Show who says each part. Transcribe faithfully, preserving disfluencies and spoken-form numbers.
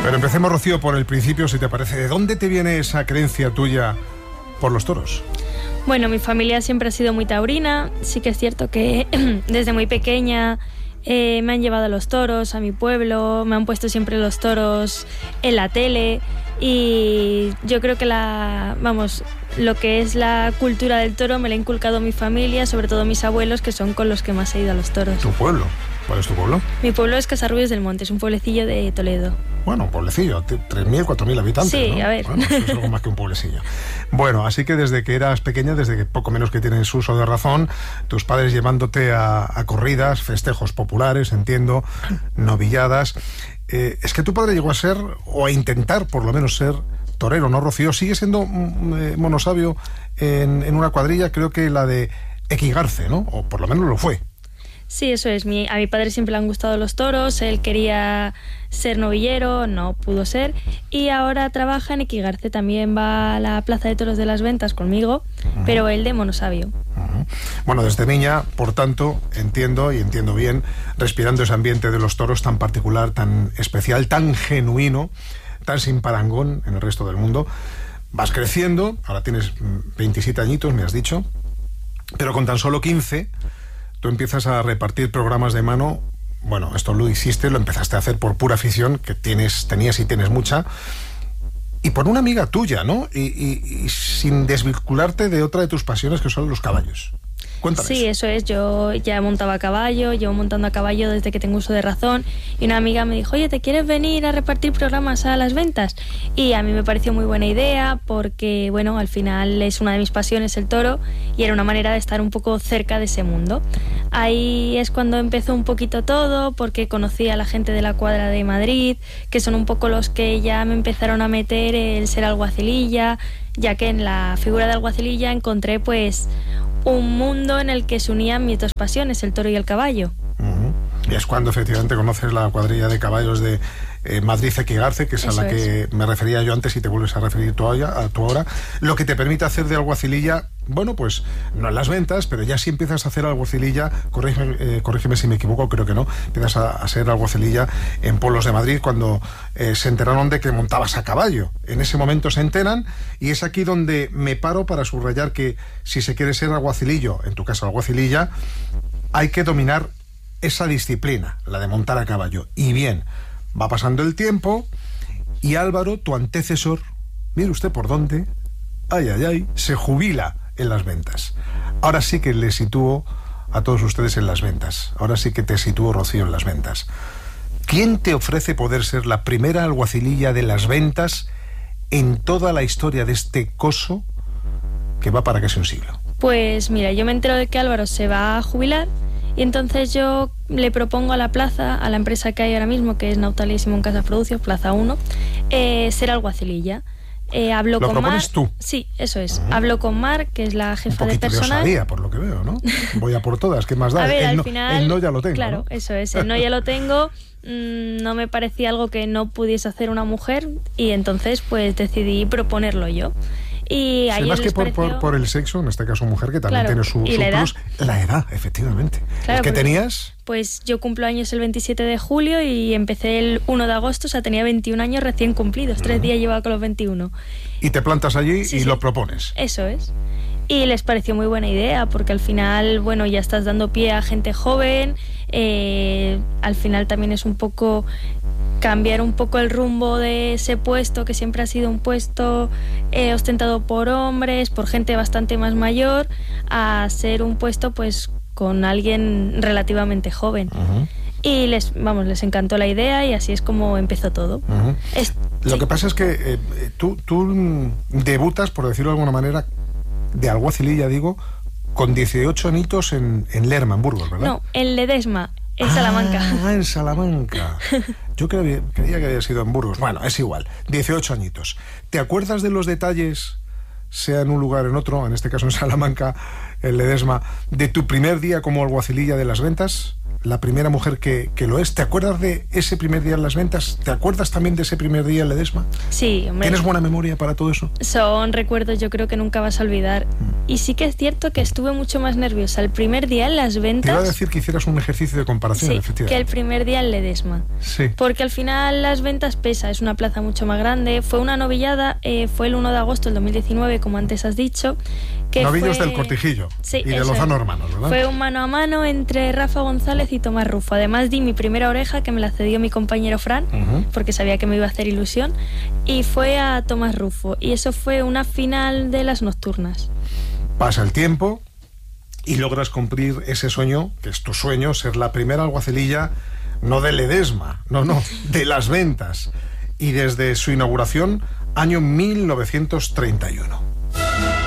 Speaker 1: Pero empecemos, Rocío, por el principio, si te parece. ¿De dónde te viene esa creencia tuya por los toros?
Speaker 2: Bueno, mi familia siempre ha sido muy taurina. Sí que es cierto que desde muy pequeña eh, me han llevado a los toros, a mi pueblo, me han puesto siempre los toros en la tele. Y yo creo que la, vamos, lo que es la cultura del toro me la ha inculcado mi familia, sobre todo mis abuelos, que son con los que más he ido a los toros.
Speaker 1: ¿Tu pueblo? ¿Cuál es tu pueblo?
Speaker 2: Mi pueblo es Casarrubios del Monte, es un pueblecillo de Toledo.
Speaker 1: Bueno, un pueblecillo, tres mil, cuatro mil habitantes,
Speaker 2: sí,
Speaker 1: ¿no?
Speaker 2: A ver.
Speaker 1: Bueno, eso es algo más que un pueblecillo. Bueno, así que desde que eras pequeña, desde que poco menos que tienes uso de razón, tus padres llevándote a, a corridas, festejos populares, entiendo, novilladas. Eh, es que tu padre llegó a ser, o a intentar por lo menos ser, torero, ¿no, Rocío? Sigue siendo eh, monosabio en, en una cuadrilla, creo que la de Equigarce, ¿no? O por lo menos lo fue.
Speaker 2: Sí, eso es. Mi, a mi padre siempre le han gustado los toros, él quería ser novillero, no pudo ser, y ahora trabaja en Equigarce, también va a la Plaza de Toros de las Ventas conmigo, uh-huh. pero él de monosabio.
Speaker 1: Uh-huh. Bueno, desde niña, por tanto, entiendo y entiendo bien, respirando ese ambiente de los toros tan particular, tan especial, tan genuino, tan sin parangón en el resto del mundo, vas creciendo, ahora tienes veintisiete añitos, me has dicho, pero con tan solo quince... tú empiezas a repartir programas de mano. Bueno, esto lo hiciste, lo empezaste a hacer por pura afición, que tienes, tenías y tienes mucha, y por una amiga tuya, ¿no? Y, y, y sin desvincularte de otra de tus pasiones, que son los caballos. Cuéntame.
Speaker 2: Sí, eso es. Yo ya montaba a caballo, llevo montando a caballo desde que tengo uso de razón, y una amiga me dijo, oye, ¿te quieres venir a repartir programas a las ventas? Y a mí me pareció muy buena idea porque, bueno, al final es una de mis pasiones el toro y era una manera de estar un poco cerca de ese mundo. Ahí es cuando empezó un poquito todo, porque conocí a la gente de la cuadra de Madrid, que son un poco los que ya me empezaron a meter el ser alguacililla, ya que en la figura de alguacililla encontré pues un mundo en el que se unían mis dos pasiones, el toro y el caballo. Uh-huh.
Speaker 1: Y es cuando efectivamente conoces la cuadrilla de caballos de eh, Madrid Equigarce, que es Eso a la que es. me refería yo antes y te vuelves a referir tú a, a tu ahora, lo que te permite hacer de alguacililla, bueno, pues no en las ventas, pero ya si empiezas a hacer alguacililla, corrígeme, eh, corrígeme si me equivoco, creo que no, empiezas a, a ser alguacililla en pueblos de Madrid cuando eh, se enteraron de que montabas a caballo. En ese momento se enteran y es aquí donde me paro para subrayar que si se quiere ser alguacilillo, en tu caso alguacililla, hay que dominar esa disciplina, la de montar a caballo. Y bien, va pasando el tiempo y Álvaro, tu antecesor, mire usted por dónde, ay, ay, ay, se jubila en las ventas. Ahora sí que le sitúo a todos ustedes en las ventas. Ahora sí que te sitúo, Rocío, en las ventas. ¿Quién te ofrece poder ser la primera alguacililla de las ventas en toda la historia de este coso que va para casi un siglo?
Speaker 2: Pues mira, yo me entero de que Álvaro se va a jubilar y entonces yo le propongo a la plaza, a la empresa que hay ahora mismo, que es Nautalia y Simón Casas Producios, Plaza uno, eh, ser alguacililla. Eh, hablo
Speaker 1: ¿Lo
Speaker 2: con
Speaker 1: propones
Speaker 2: Mar,
Speaker 1: tú?
Speaker 2: Sí, eso es.
Speaker 1: Uh-huh.
Speaker 2: Hablo con Mar, que es la jefa de personal.
Speaker 1: Un poquito de osadía, por lo que veo, ¿no? Voy a por todas, ¿qué más da?
Speaker 2: A ver,
Speaker 1: el,
Speaker 2: al
Speaker 1: no,
Speaker 2: final,
Speaker 1: el no ya lo tengo,
Speaker 2: claro,
Speaker 1: ¿no?
Speaker 2: Eso es. El no ya lo tengo. Mmm, no me parecía algo que no pudiese hacer una mujer y entonces pues decidí proponerlo yo. Y
Speaker 1: sí, más que por, pareció... por, por el sexo, en este caso mujer, que también
Speaker 2: claro,
Speaker 1: tiene su, su
Speaker 2: la
Speaker 1: plus, edad? La edad, efectivamente.
Speaker 2: Claro,
Speaker 1: ¿Qué
Speaker 2: porque,
Speaker 1: tenías?
Speaker 2: Pues yo cumplo años el veintisiete de julio y empecé el uno de agosto, o sea, tenía veintiún años recién cumplidos, tres uh-huh. días llevaba con los veintiuno.
Speaker 1: Y te plantas allí
Speaker 2: sí,
Speaker 1: y
Speaker 2: sí.
Speaker 1: lo propones.
Speaker 2: Eso es. Y les pareció muy buena idea, porque al final, bueno, ya estás dando pie a gente joven, eh, al final también es un poco cambiar un poco el rumbo de ese puesto, que siempre ha sido un puesto eh, ostentado por hombres, por gente bastante más mayor, a ser un puesto pues con alguien relativamente joven. Uh-huh. Y les, vamos, les encantó la idea y así es como empezó todo.
Speaker 1: Uh-huh. Es, Lo sí. que pasa es que eh, tú, tú debutas, por decirlo de alguna manera, de alguacililla, digo, con dieciocho añitos en, en Lerma, en Burgos, ¿verdad?
Speaker 2: No, en Ledesma, en ah, Salamanca.
Speaker 1: Ah, en Salamanca. Yo creía, creía que había sido en Burgos. Bueno, es igual, dieciocho añitos. ¿Te acuerdas de los detalles, sea en un lugar o en otro, en este caso en Salamanca, en Ledesma, de tu primer día como alguacililla de las ventas? la primera mujer que, que lo es. ¿Te acuerdas de ese primer día en las ventas? ¿Te acuerdas también de ese primer día en Ledesma?
Speaker 2: Sí, hombre.
Speaker 1: ¿Tienes buena memoria para todo eso?
Speaker 2: Son recuerdos, yo creo que nunca vas a olvidar. Y sí que es cierto que estuve mucho más nerviosa el primer día en las ventas.
Speaker 1: Te iba a decir que hicieras un ejercicio de comparación,
Speaker 2: sí,
Speaker 1: efectivamente.
Speaker 2: Que el primer día en Ledesma.
Speaker 1: Sí.
Speaker 2: Porque al final las ventas pesa, es una plaza mucho más grande. Fue una novillada, eh, fue el uno de agosto del dos mil diecinueve, como antes has dicho. Que
Speaker 1: Novillos
Speaker 2: fue...
Speaker 1: del Cortijillo
Speaker 2: sí,
Speaker 1: y de Lozano
Speaker 2: es.
Speaker 1: Hermanos, ¿verdad?
Speaker 2: Fue un mano a mano entre Rafa González y Tomás Rufo. Además di mi primera oreja, que me la cedió mi compañero Fran, uh-huh. porque sabía que me iba a hacer ilusión, y fue a Tomás Rufo. Y eso fue una final de las nocturnas.
Speaker 1: Pasa el tiempo y logras cumplir ese sueño, que es tu sueño, ser la primera alguacililla, no de Ledesma, no, no, de Las Ventas. Y desde su inauguración, año mil novecientos treinta y uno.